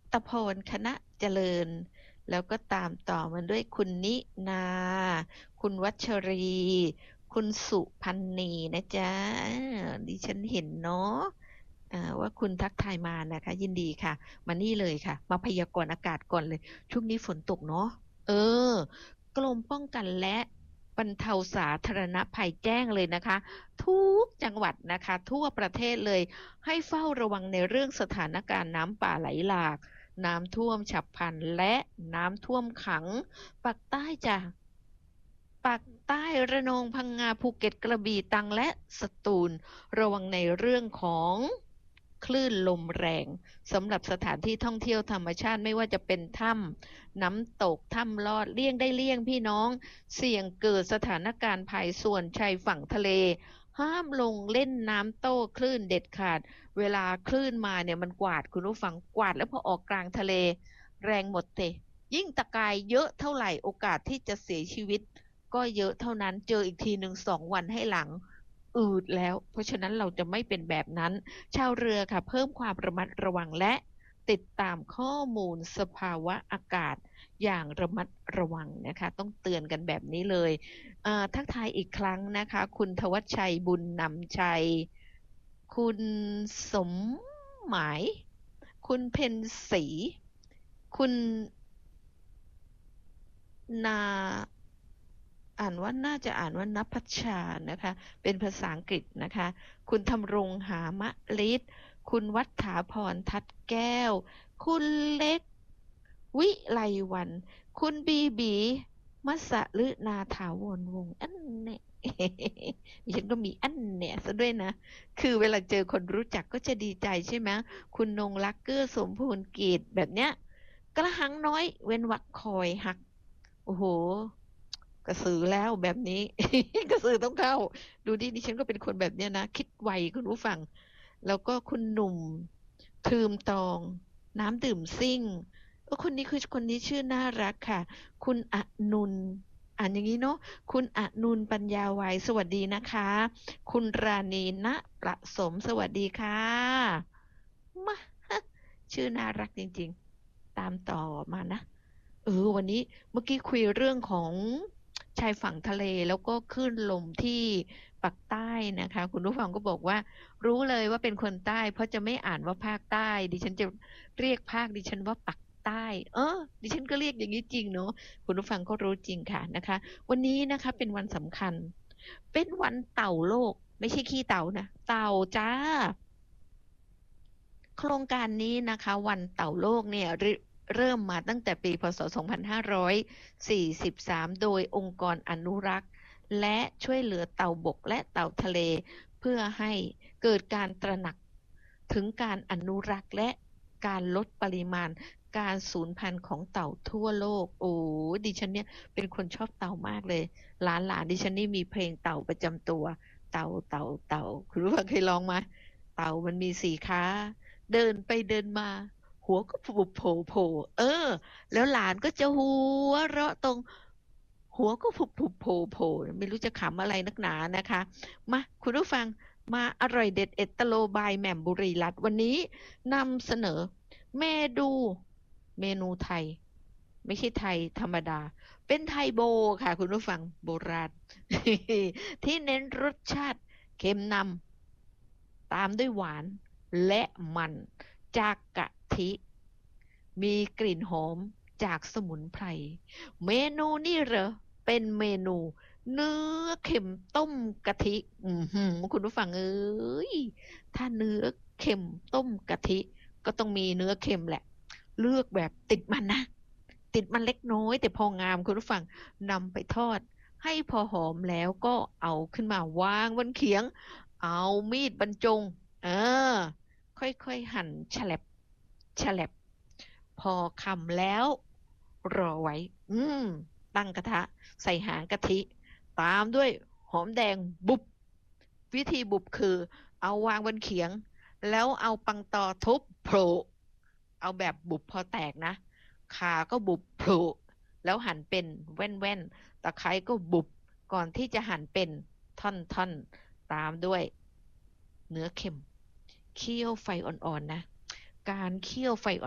ตพรคณะเจริญแล้วก็ตามต่อมันด้วยคุณนินาคุณวัชรีคุณสุพันธ์นีนะจ๊ะดิฉันเห็นเนาะว่าคุณทักทายมานะคะยินดีค่ะมานี่เลยค่ะมาพยากรณ์อากาศก่อนเลยช่วงนี้ฝนตกเนาะเออกรมป้องกันและบรรเทาสาธารณภัยแจ้งเลยนะคะทุกจังหวัดนะคะทั่วประเทศเลยให้เฝ้าระวังในเรื่องสถานการณ์น้ำป่าไหลหลากน้ำท่วมฉับพลันและน้ำท่วมขังปากใต้จ้ะปากใต้ระนองพังงาภูเก็ตกระบี่ตรังและสตูลระวังในเรื่องของคลื่นลมแรงสำหรับสถานที่ท่องเที่ยวธรรมชาติไม่ว่าจะเป็นถ้ำน้ำตกถ้ำลอดเลี่ยงได้เลี่ยงพี่น้องเสี่ยงเกิดสถานการณ์ภัยส่วนชายฝั่งทะเลห้ามลงเล่นน้ำโต้คลื่นเด็ดขาดเวลาคลื่นมาเนี่ยมันกวาดคุณผู้ฟังกวาดแล้วพอออกกลางทะเลแรงหมดเตะยิ่งตะกายเยอะเท่าไหร่โอกาสที่จะเสียชีวิตก็เยอะเท่านั้นเจออีกทีหนึ่ง2 วันให้หลังอืดแล้วเพราะฉะนั้นเราจะไม่เป็นแบบนั้นชาวเรือค่ะเพิ่มความระมัดระวังและติดตามข้อมูลสภาวะอากาศอย่างระมัดระวังนะคะต้องเตือนกันแบบนี้เลยทักทายอีกครั้งนะคะคุณทวัชชัยบุญนำชัยคุณสมหมายคุณเพ็ญศรีคุณนาน่าจะอ่านว่านภัชชานะคะเป็นภาษาอังกฤษนะคะคุณธำรงหามะลิศคุณวัฏฐาพรทัดแก้วคุณเล็กวิไลวันคุณบีบีมัสสะฤนาถาวรวงศ์อันเนี่ยดิฉันก็มีอันเนี่ยซะด้วยนะคือเวลาเจอคนรู้จักก็จะดีใจใช่ไหมคุณนงรักเกื้อสมบูรณ์กีตแบบเนี้ยกระหังน้อยเว้นวรรคคอยหักโอ้โห กระสือแล้วแบบนี้กระสือต้องเข้าดูดิฉันก็เป็นคนแบบเนี้ยนะคิดไวคุณผู้ฟังแล้วก็คุณหนุ่มทืมตองน้ำดื่มซิ่งคนนี้คือคนนี้ชื่อน่ารักค่ะคุณอนุนอ่านอย่างนี้เนาะคุณอนุนปัญญาไวยสวัสดีนะคะคุณราณีณประสมสวัสดีค่ะมาชื่อน่ารักจริงๆตามต่อมานะ วันนี้เมื่อกี้คุยเรื่องของชายฝั่งทะเลแล้วก็คลื่นลมที่ปากใต้นะคะคุณผู้ฟังก็บอกว่ารู้เลยว่าเป็นคนใต้เพราะจะไม่อ่านว่าภาคใต้ดิฉันจะเรียกภาคดิฉันว่าปักใต้ดิฉันก็เรียกอย่างนี้จริงเนาะคุณผู้ฟังก็รู้จริงค่ะนะคะวันนี้นะคะเป็นวันสำคัญเป็นวันเต่าโลกไม่ใช่ขี้เต่านะเต่าจ้า โครงการนี้นะคะวันเต่าโลกเนี่ยเริ่มมาตั้งแต่ปีพ.ศ. 2543โดยองค์กรอนุรักษ์และช่วยเหลือเต่าบกและเต่าทะเลเพื่อให้เกิดการตระหนักถึงการอนุรักษ์และการลดปริมาณการสูญพันธุ์ของเต่าทั่วโลกโอ้ดิฉันเนี่ยเป็นคนชอบเต่ามากเลยหลานดิฉันนี่มีเพลงเต่าประจำตัวเต่าเต่าเต่าคุณรู้ว่าเคยร้องไหมเต่ามันมี4 ขาเดินไปเดินมาหัวก็โผล่แล้วหลานก็จะหัวเราะตรงหัวก็ผุบโผล่ไม่รู้จะขำอะไรนักหนานะคะมาคุณผู้ฟังมาอร่อยเด็ดเอดตะโลบายแหม่มบุรีรัตน์วันนี้นำเสนอเมนูเมนูไทยไม่ใช่ไทยธรรมดาเป็นไทยโบค่ะคุณผู้ฟังโบราณที่เน้นรสชาติเค็มนำตามด้วยหวานและมันจากกะทิมีกลิ่นหอมจากสมุนไพรเมนูนี่เหรอเป็นเมนูเนื้อเค็มต้มกะทิคุณผู้ฟังเอ้ยถ้าเนื้อเค็มต้มกะทิก็ต้องมีเนื้อเค็มแหละเลือกแบบติดมันนะติดมันเล็กน้อยแต่พองามคุณผู้ฟังนำไปทอดให้พอหอมแล้วก็เอาขึ้นมาวางบนเขียงเอามีดบรรจงเออค่อยๆหั่นฉลับพอคำแล้วรอไว้อืมตั้งกระทะใส่หางกะทิตามด้วยหอมแดงบุบวิธีบุบคือเอาวางบนเขียงแล้วเอาปังตอทุบโผล่เอาแบบบุบพอแตกนะขาก็บุบโผล่แล้วหั่นเป็นแว่นๆตะไคร้ก็บุบก่อนที่จะหั่นเป็นท่อนๆตามด้วยเนื้อเค็มเคี่ยวไฟอ่อนๆนะการเคี่ยวไฟ